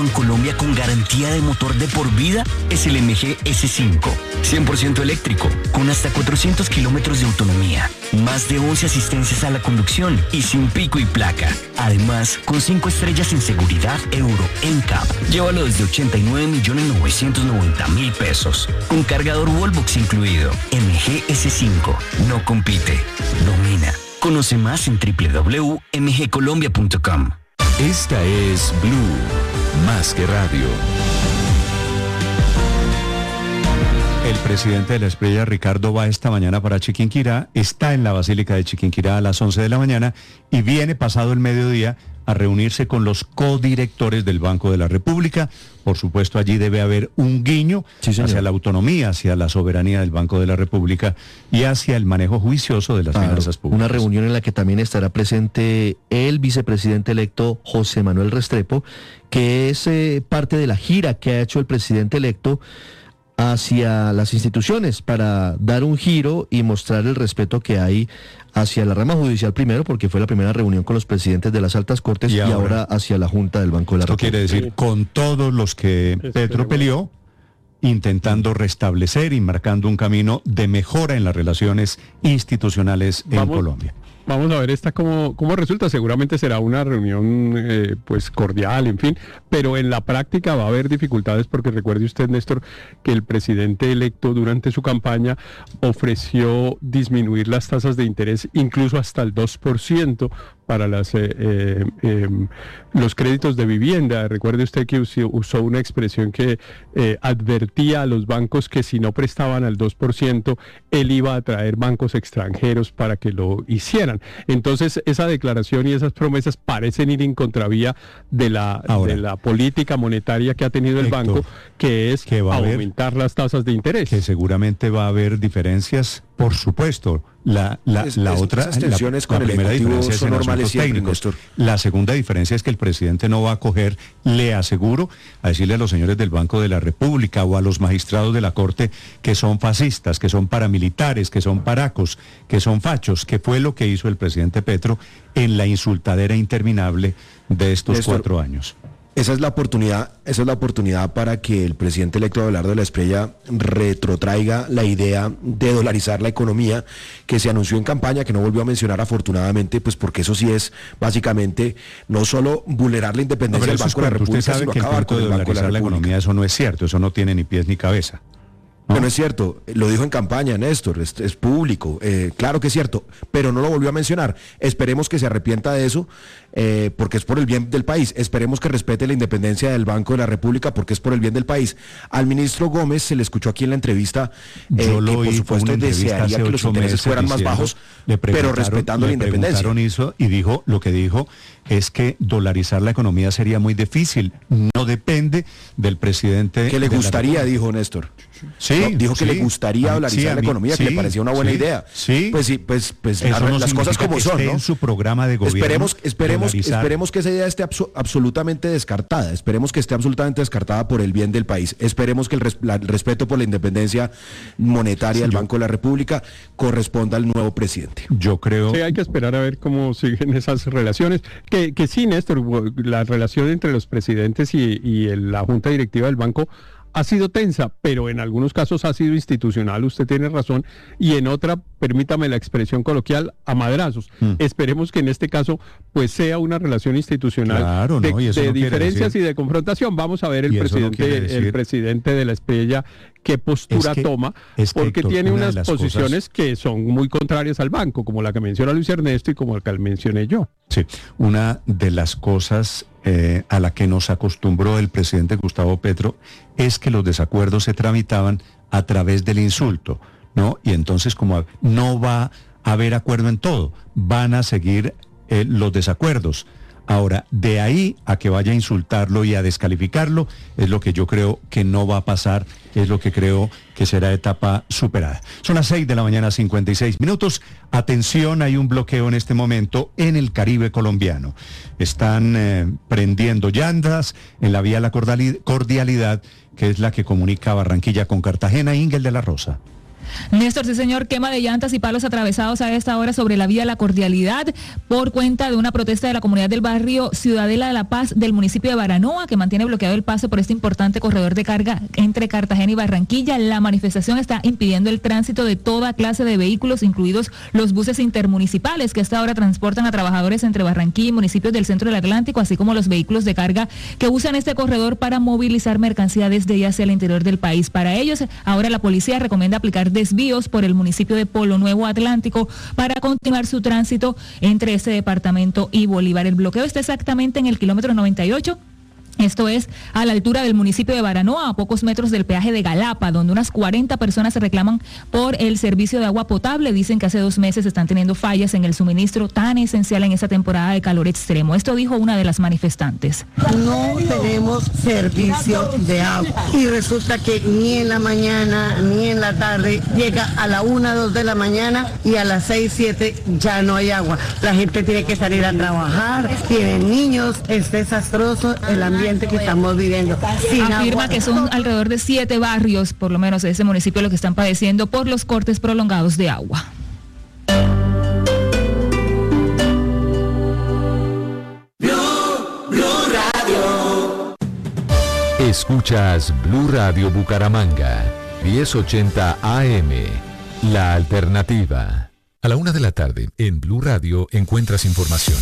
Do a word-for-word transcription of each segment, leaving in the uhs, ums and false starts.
en Colombia con garantía de motor de por vida es el M G S cinco. cien por ciento eléctrico, con hasta cuatrocientos kilómetros de autonomía, más de once asistencias a la conducción y sin pico y placa. Además, con cinco estrellas en seguridad Euro N C A P. Llévalo desde ochenta y nueve millones novecientos noventa mil pesos. Con cargador Wallbox incluido. M G S cinco. No compite. Domina. Conoce más en doble u doble u doble u punto m g colombia punto com. Esta es Blue, más que radio. El presidente de la Espriella, Ricardo, va esta mañana para Chiquinquirá, está en la Basílica de Chiquinquirá a las once de la mañana y viene pasado el mediodía a reunirse con los codirectores del Banco de la República. Por supuesto, allí debe haber un guiño sí, hacia la autonomía, hacia la soberanía del Banco de la República y hacia el manejo juicioso de las claro, finanzas públicas. Una reunión en la que también estará presente el vicepresidente electo José Manuel Restrepo, que es eh, parte de la gira que ha hecho el presidente electo hacia las instituciones para dar un giro y mostrar el respeto que hay hacia la rama judicial primero, porque fue la primera reunión con los presidentes de las altas cortes y, y ahora, ahora hacia la Junta del Banco de la República. Esto quiere decir, con todos los que Petro peleó, intentando restablecer y marcando un camino de mejora en las relaciones institucionales en Vamos. Colombia. Vamos a ver esta cómo, cómo resulta. Seguramente será una reunión eh, pues cordial, en fin, pero en la práctica va a haber dificultades porque recuerde usted, Néstor, que el presidente electo durante su campaña ofreció disminuir las tasas de interés incluso hasta el dos por ciento para las, eh, eh, eh, los créditos de vivienda. Recuerde usted que usó, usó una expresión que eh, advertía a los bancos que si no prestaban al dos por ciento, él iba a traer bancos extranjeros para que lo hicieran. Entonces, esa declaración y esas promesas parecen ir en contravía de la, Ahora, de la política monetaria que ha tenido el Héctor, banco, que es que va aumentar a haber, las tasas de interés. Que seguramente va a haber diferencias, por supuesto. La, la, es, la es, otra, esas tensiones la, con la el primera diferencia es en normales asuntos técnicos. Siempre, la segunda diferencia es que el presidente no va a coger, le aseguro, a decirle a los señores del Banco de la República o a los magistrados de la Corte que son fascistas, que son paramilitares, que son paracos, que son fachos, que fue lo que hizo el presidente Petro en la insultadera interminable de estos Néstor, cuatro años. Esa es la oportunidad, esa es la oportunidad para que el presidente electo Abelardo de la Espriella retrotraiga la idea de dolarizar la economía que se anunció en campaña, que no volvió a mencionar afortunadamente, pues porque eso sí es básicamente no solo vulnerar la independencia no, del Banco de la República, usted sabe sino que acabar con de el Banco de la, la economía, eso no es cierto, eso no tiene ni pies ni cabeza. ¿No? no es cierto, lo dijo en campaña, Néstor, es, es público, eh, claro que es cierto, pero no lo volvió a mencionar. Esperemos que se arrepienta de eso, eh, porque es por el bien del país. Esperemos que respete la independencia del Banco de la República, porque es por el bien del país. Al ministro Gómez se le escuchó aquí en la entrevista, eh, Yo lo que por supuesto desearía que los intereses fueran más bajos, pero respetando la independencia. Eso y dijo, lo que dijo es que dolarizar la economía sería muy difícil, no depende del presidente. Que le gustaría, dijo Néstor. Sí, no, dijo que sí, le gustaría dolarizar sí, la economía, sí, que le parecía una buena sí, idea. Sí. Pues sí, pues, pues la, no las cosas como son, ¿no? En su programa de gobierno. Esperemos, esperemos, esperemos que esa idea esté abso absolutamente descartada. Esperemos que esté absolutamente descartada por el bien del país. Esperemos que el, res la, el respeto por la independencia monetaria sí, del yo, Banco de la República corresponda al nuevo presidente. Yo creo. Sí, hay que esperar a ver cómo siguen esas relaciones. Que, que sí, Néstor, la relación entre los presidentes y, y el, la junta directiva del banco ha sido tensa, pero en algunos casos ha sido institucional, usted tiene razón, y en otra, permítame la expresión coloquial, a madrazos. Mm. Esperemos que en este caso pues sea una relación institucional claro, de, no, y eso de no diferencias decir... y de confrontación. Vamos a ver el presidente, no decir... el presidente de la Espriella qué postura es que, toma, es que, porque Héctor, tiene una unas posiciones cosas... que son muy contrarias al banco, como la que menciona Luis Ernesto y como la que mencioné yo. Sí, una de las cosas eh, a la que nos acostumbró el presidente Gustavo Petro es que los desacuerdos se tramitaban a través del insulto, ¿no? Y entonces como no va a haber acuerdo en todo, van a seguir eh, los desacuerdos. Ahora, de ahí a que vaya a insultarlo y a descalificarlo, es lo que yo creo que no va a pasar, es lo que creo que será etapa superada. Son las seis de la mañana, cincuenta y seis minutos. Atención, hay un bloqueo en este momento en el Caribe colombiano. Están eh, prendiendo llantas en la vía La Cordialidad, que es la que comunica Barranquilla con Cartagena. Ingel de la Rosa. Néstor, sí señor, quema de llantas y palos atravesados a esta hora sobre la vía La Cordialidad por cuenta de una protesta de la comunidad del barrio Ciudadela de La Paz del municipio de Baranoa, que mantiene bloqueado el paso por este importante corredor de carga entre Cartagena y Barranquilla. La manifestación está impidiendo el tránsito de toda clase de vehículos, incluidos los buses intermunicipales que a esta hora transportan a trabajadores entre Barranquilla y municipios del centro del Atlántico, así como los vehículos de carga que usan este corredor para movilizar mercancía desde y hacia el interior del país. Para ellos, ahora la policía recomienda aplicar desvíos por el municipio de Polo Nuevo Atlántico para continuar su tránsito entre este departamento y Bolívar. El bloqueo está exactamente en el kilómetro noventa y ocho. Esto es a la altura del municipio de Baranoa, a pocos metros del peaje de Galapa, donde unas cuarenta personas se reclaman por el servicio de agua potable. Dicen que hace dos meses están teniendo fallas en el suministro tan esencial en esta temporada de calor extremo. Esto dijo una de las manifestantes. No tenemos servicio de agua y resulta que ni en la mañana ni en la tarde llega a la una, dos de la mañana y a las seis, siete ya no hay agua. La gente tiene que salir a trabajar, tienen niños, es desastroso el ambiente que estamos viviendo. Afirma que son alrededor de siete barrios, por lo menos de ese municipio, los que están padeciendo por los cortes prolongados de agua. Blue, Blue Radio. Escuchas Blue Radio Bucaramanga, diez ochenta A M, La Alternativa. A la una de la tarde, en Blue Radio encuentras información.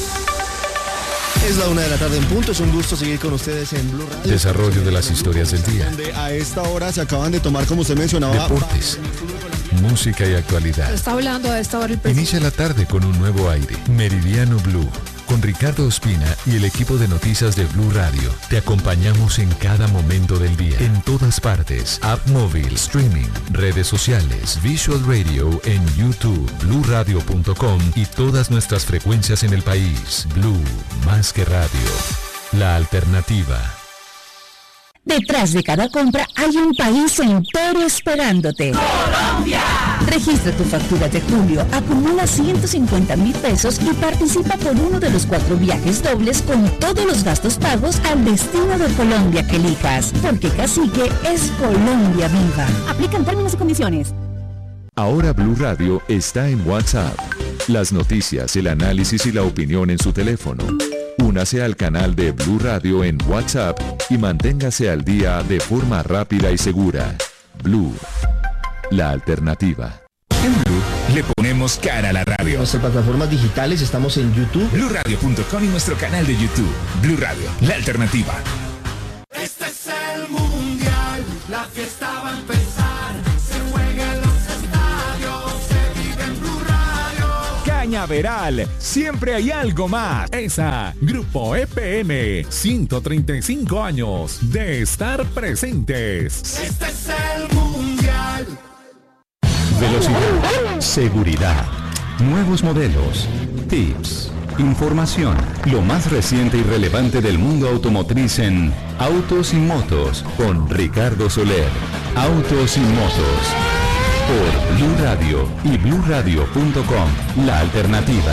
Es la una de la tarde en punto, es un gusto seguir con ustedes en Blue Radio. Desarrollo de las historias del día. Donde a esta hora se acaban de tomar, como usted mencionaba, deportes, música y actualidad. Está hablando a esta hora el presidente. Inicia la tarde con un nuevo aire. Meridiano Blue, con Ricardo Ospina y el equipo de noticias de Blue Radio. Te acompañamos en cada momento del día, en todas partes. App móvil, streaming, redes sociales, Visual Radio en YouTube, blue radio punto com y todas nuestras frecuencias en el país. Blue, más que radio. La alternativa. Detrás de cada compra hay un país entero esperándote. ¡Colombia! Registra tu factura de julio, acumula ciento cincuenta mil pesos y participa por uno de los cuatro viajes dobles con todos los gastos pagos al destino de Colombia que elijas. Porque Cacique es Colombia viva. Aplican términos y condiciones. Ahora Blue Radio está en WhatsApp. Las noticias, el análisis y la opinión en su teléfono. Únase al canal de Blue Radio en WhatsApp y manténgase al día de forma rápida y segura. Blue, la alternativa. En Blue le ponemos cara a la radio. En nuestras plataformas digitales estamos en YouTube, blue radio punto com y nuestro canal de YouTube. Blue Radio, la alternativa. Este es el mundial, la fiesta va a empezar. Se juega en los estadios, se vive en Blue Radio. Cañaveral, siempre hay algo más. Esa, Grupo E P N, ciento treinta y cinco años de estar presentes. Este es el mundial. Velocidad, seguridad, nuevos modelos, tips, información, lo más reciente y relevante del mundo automotriz en Autos y Motos con Ricardo Soler. Autos y Motos por Blue Radio y blue radio punto com, la alternativa.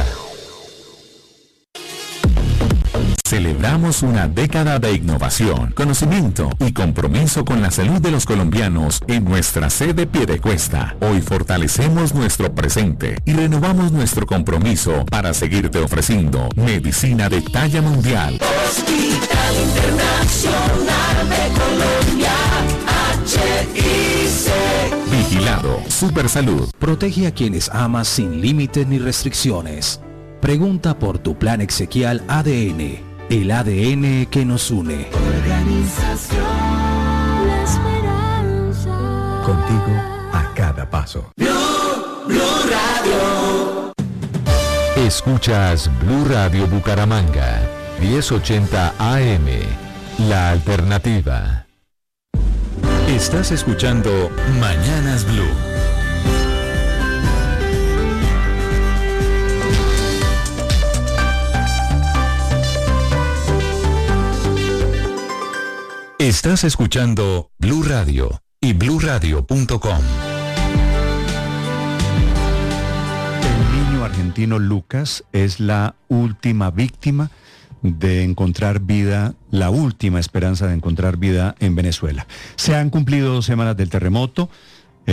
Celebramos una década de innovación, conocimiento y compromiso con la salud de los colombianos en nuestra sede Piedecuesta. Hoy fortalecemos nuestro presente y renovamos nuestro compromiso para seguirte ofreciendo medicina de talla mundial. Hospital Internacional de Colombia, H I C. Vigilado Supersalud. Protege a quienes amas sin límites ni restricciones. Pregunta por tu plan exequial A D N. El A D N que nos une. Organización La Esperanza. Contigo a cada paso. Blue, Blue Radio. Escuchas Blue Radio Bucaramanga, diez ochenta A M, la alternativa. Estás escuchando Mañanas Blue. Estás escuchando Blue Radio y blue radio punto com. El niño argentino Lucas es la última víctima de encontrar vida, la última esperanza de encontrar vida en Venezuela. Se han cumplido dos semanas del terremoto. Eh,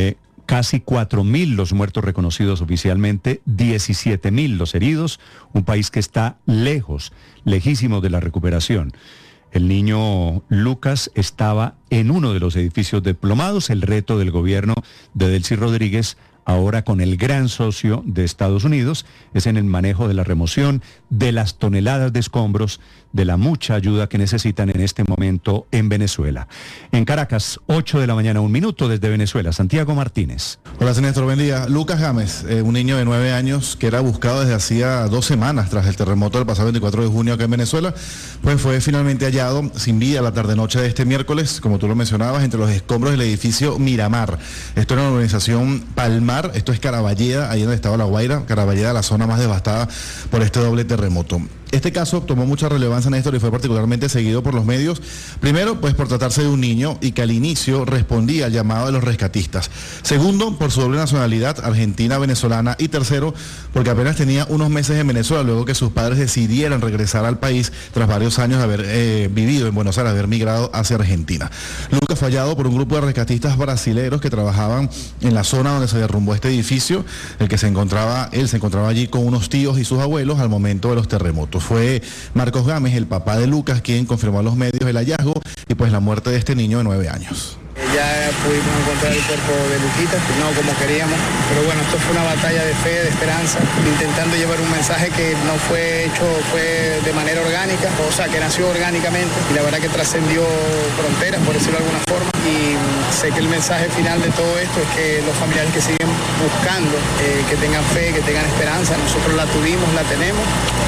Casi cuatro mil los muertos reconocidos oficialmente, diecisiete mil los heridos, un país que está lejos, lejísimo de la recuperación. El niño Lucas estaba en uno de los edificios desplomados. El reto del gobierno de Delcy Rodríguez, ahora con el gran socio de Estados Unidos, es en el manejo de la remoción de las toneladas de escombros, de la mucha ayuda que necesitan en este momento en Venezuela. En Caracas, ocho de la mañana, un minuto desde Venezuela. Santiago Martínez. Hola, Néstor, buen día. Lucas Gámez, eh, un niño de nueve años que era buscado desde hacía dos semanas tras el terremoto del pasado veinticuatro de junio acá en Venezuela, pues fue finalmente hallado sin vida la tarde-noche de este miércoles, como tú lo mencionabas, entre los escombros del edificio Miramar. Esto era una organización Palmar, esto es Caraballeda, ahí en el estado de La Guaira, Caraballeda, la zona más devastada por este doble terremoto. Este caso tomó mucha relevancia, Néstor, y fue particularmente seguido por los medios. Primero, pues por tratarse de un niño y que al inicio respondía al llamado de los rescatistas. Segundo, por su doble nacionalidad, argentina, venezolana. Y tercero, porque apenas tenía unos meses en Venezuela, luego que sus padres decidieran regresar al país tras varios años de haber eh, vivido en Buenos Aires, haber migrado hacia Argentina. Lucas fue hallado por un grupo de rescatistas brasileros que trabajaban en la zona donde se derrumbó este edificio, el que se encontraba, él se encontraba allí con unos tíos y sus abuelos al momento de los terremotos. Fue Marcos Gámez, el papá de Lucas, quien confirmó a los medios el hallazgo y pues la muerte de este niño de nueve años. Ya pudimos encontrar el cuerpo de Luquita, no como queríamos, pero bueno, esto fue una batalla de fe, de esperanza, intentando llevar un mensaje que no fue hecho, fue de manera orgánica, o sea, que nació orgánicamente, y la verdad que trascendió fronteras, por decirlo de alguna forma, y sé que el mensaje final de todo esto es que los familiares que siguen buscando, eh, que tengan fe, que tengan esperanza, nosotros la tuvimos, la tenemos.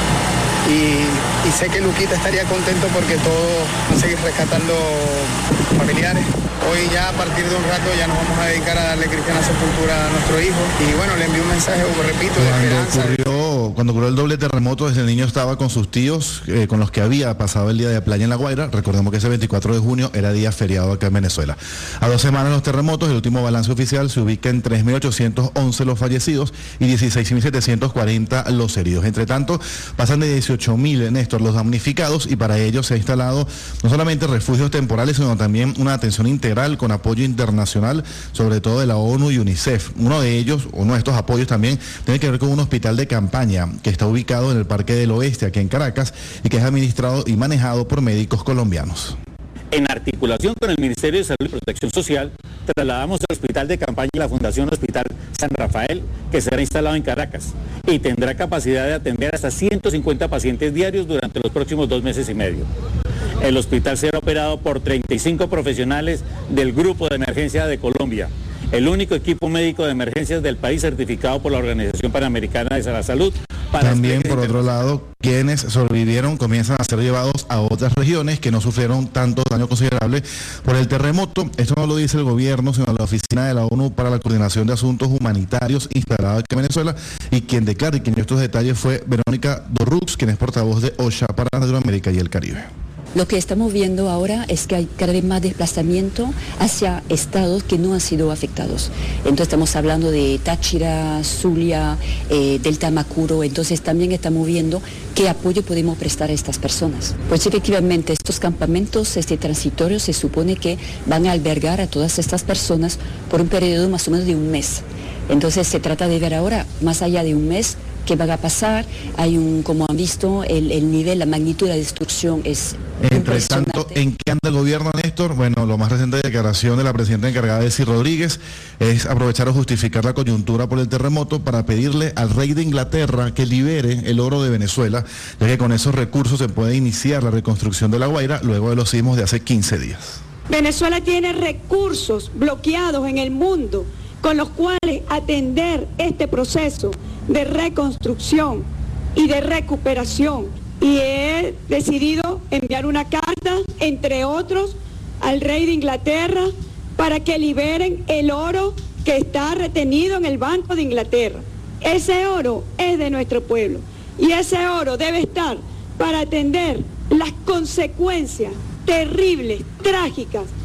Y, y sé que Luquita estaría contento porque todos van a seguir rescatando familiares. Hoy ya a partir de un rato ya nos vamos a dedicar a darle cristiana sepultura a nuestro hijo. Y bueno, le envío un mensaje, repito, de esperanza. Ocurrió, cuando ocurrió el doble terremoto, desde el niño estaba con sus tíos, eh, con los que había pasado el día de playa en La Guaira. Recordemos que ese veinticuatro de junio era día feriado acá en Venezuela. A dos semanas de los terremotos, el último balance oficial se ubica en tres mil ochocientos once los fallecidos y dieciséis mil setecientos cuarenta los heridos. Entre tanto, pasan de dieciocho mil, Néstor, los damnificados, y para ello se ha instalado no solamente refugios temporales, sino también una atención integral con apoyo internacional, sobre todo de la ONU y UNICEF. Uno de ellos, uno de estos apoyos también, tiene que ver con un hospital de campaña que está ubicado en el Parque del Oeste, aquí en Caracas, y que es administrado y manejado por médicos colombianos. En articulación con el Ministerio de Salud y Protección Social, trasladamos al Hospital de Campaña y la Fundación Hospital San Rafael, que será instalado en Caracas y tendrá capacidad de atender hasta ciento cincuenta pacientes diarios durante los próximos dos meses y medio. El hospital será operado por treinta y cinco profesionales del Grupo de Emergencia de Colombia, el único equipo médico de emergencias del país certificado por la Organización Panamericana de la Salud. También, por otro lado, quienes sobrevivieron comienzan a ser llevados a otras regiones que no sufrieron tanto daño considerable por el terremoto. Esto no lo dice el gobierno, sino la Oficina de la ONU para la Coordinación de Asuntos Humanitarios instalada aquí en Venezuela, y quien declara y quien dio estos detalles fue Verónica Dorrux, quien es portavoz de OCHA para Latinoamérica y el Caribe. Lo que estamos viendo ahora es que hay cada vez más desplazamiento hacia estados que no han sido afectados. Entonces estamos hablando de Táchira, Zulia, eh, del Tamacuro. Entonces también estamos viendo qué apoyo podemos prestar a estas personas. Pues efectivamente estos campamentos este, transitorios se supone que van a albergar a todas estas personas por un periodo más o menos de un mes. Entonces se trata de ver ahora, más allá de un mes, qué va a pasar. Hay un, como han visto, el, el nivel, la magnitud de la destrucción es Entre tanto, ¿en qué anda el gobierno, Néstor? Bueno, lo más reciente declaración de la presidenta encargada, Delcy Rodríguez, es aprovechar o justificar la coyuntura por el terremoto para pedirle al rey de Inglaterra que libere el oro de Venezuela, ya que con esos recursos se puede iniciar la reconstrucción de La Guaira luego de los sismos de hace quince días. Venezuela tiene recursos bloqueados en el mundo con los cuales atender este proceso de reconstrucción y de recuperación. Y he decidido enviar una carta, entre otros, al rey de Inglaterra para que liberen el oro que está retenido en el Banco de Inglaterra. Ese oro es de nuestro pueblo y ese oro debe estar para atender las consecuencias terribles, trágicas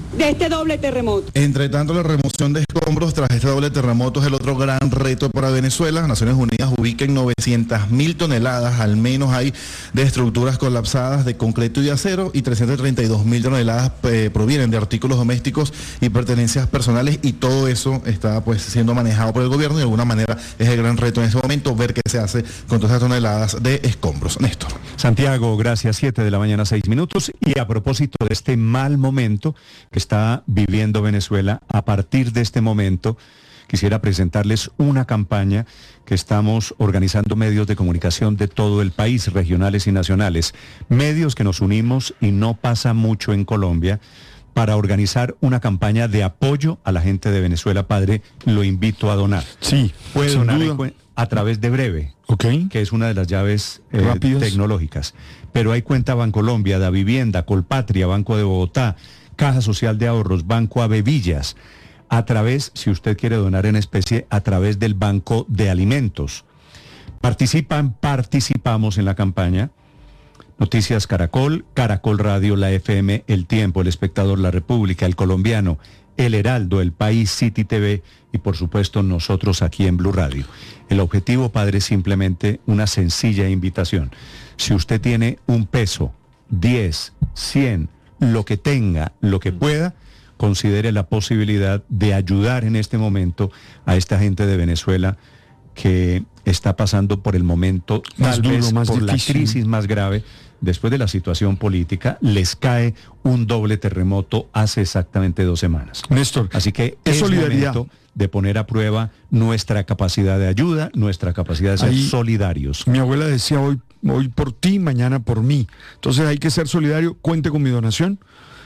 de este doble terremoto. Entre tanto, la remoción de escombros tras este doble terremoto es el otro gran reto para Venezuela. Naciones Unidas ubica en novecientas mil toneladas, al menos hay, de estructuras colapsadas de concreto y de acero, y trescientas treinta y dos mil toneladas eh, provienen de artículos domésticos y pertenencias personales, y todo eso está pues siendo manejado por el gobierno, y de alguna manera es el gran reto en ese momento ver qué se hace con todas esas toneladas de escombros. Néstor. Santiago, gracias. Siete de la mañana, seis minutos. Y a propósito de este mal momento que está viviendo Venezuela, a partir de este momento quisiera presentarles una campaña que estamos organizando medios de comunicación de todo el país, regionales y nacionales, medios que nos unimos, y no pasa mucho en Colombia, para organizar una campaña de apoyo a la gente de Venezuela. Padre, lo invito a donar. Sí, puede sin donar duda. en, a través de Breve, okay, que es una de las llaves eh, tecnológicas. Pero hay cuenta Bancolombia, Da Vivienda, Colpatria, Banco de Bogotá, Caja Social de Ahorros, Banco Avevillas, a través, si usted quiere donar en especie, a través del Banco de Alimentos. Participan, participamos en la campaña. Noticias Caracol, Caracol Radio, La F M, El Tiempo, El Espectador, La República, El Colombiano, El Heraldo, El País, City T V y por supuesto nosotros aquí en Blue Radio. El objetivo, padre, es simplemente una sencilla invitación. Si usted tiene un peso, diez, cien, lo que tenga, lo que pueda, considere la posibilidad de ayudar en este momento a esta gente de Venezuela que está pasando por el momento, más tal duro, vez más por difícil. la crisis más grave. Después de la situación política, les cae un doble terremoto hace exactamente dos semanas. Néstor, así que es es solidaridad. momento de poner a prueba nuestra capacidad de ayuda, nuestra capacidad de ser Ahí, solidarios. Mi abuela decía hoy, hoy por ti, mañana por mí. Entonces hay que ser solidario, cuente con mi donación.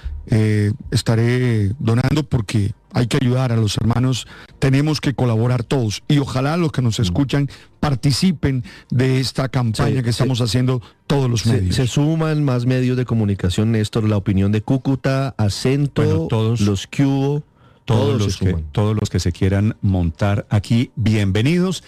Eh, estaré donando porque hay que ayudar a los hermanos, tenemos que colaborar todos, y ojalá los que nos escuchan participen de esta campaña Sí, que estamos sí. haciendo todos los Se, medios. se suman más medios de comunicación, Néstor, La Opinión de Cúcuta, Acento, Bueno, todos- los que hubo, Todos, todos los se que, suman. todos los que se quieran montar aquí, bienvenidos.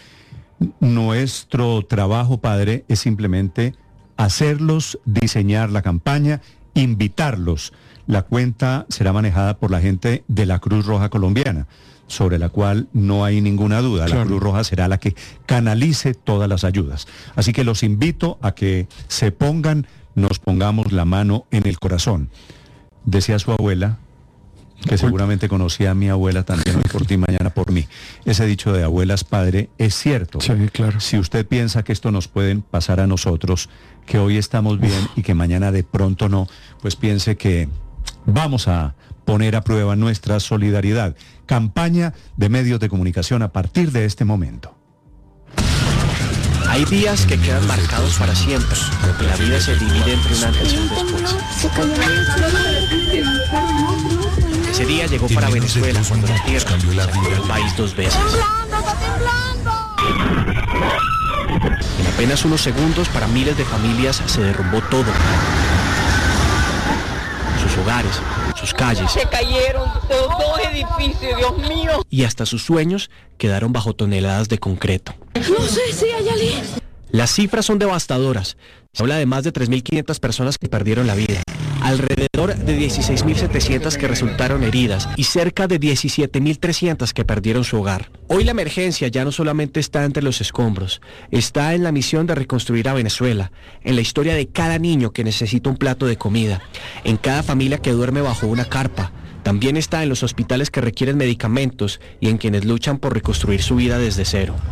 Nuestro trabajo, padre, es simplemente hacerlos, diseñar la campaña, invitarlos. La cuenta será manejada por la gente de la Cruz Roja Colombiana, sobre la cual no hay ninguna duda. Claro. La Cruz Roja será la que canalice todas las ayudas. Así que los invito a que se pongan, nos pongamos la mano en el corazón. Decía su abuela, que seguramente conocía a mi abuela también, hoy por ti, mañana por mí. Ese dicho de abuelas, padre, es cierto. Sí, claro. Si usted piensa que esto nos puede pasar a nosotros, que hoy estamos bien y que mañana de pronto no, pues piense que vamos a poner a prueba nuestra solidaridad. Campaña de medios de comunicación a partir de este momento. Hay días que quedan marcados para siempre. La vida se divide entre un antes y un después. Ese día llegó para Venezuela cuando la tierra cambió el país dos veces. En apenas unos segundos, para miles de familias se derrumbó todo. Sus hogares, sus calles Se cayeron los dos edificios, Dios mío. y hasta sus sueños quedaron bajo toneladas de concreto. No sé si hay alguien. Las cifras son devastadoras. Se habla de más de tres mil quinientas personas que perdieron la vida, alrededor de dieciséis mil setecientas que resultaron heridas y cerca de diecisiete mil trescientas que perdieron su hogar. Hoy la emergencia ya no solamente está entre los escombros, está en la misión de reconstruir a Venezuela, en la historia de cada niño que necesita un plato de comida, en cada familia que duerme bajo una carpa. También está en los hospitales que requieren medicamentos y en quienes luchan por reconstruir su vida desde cero.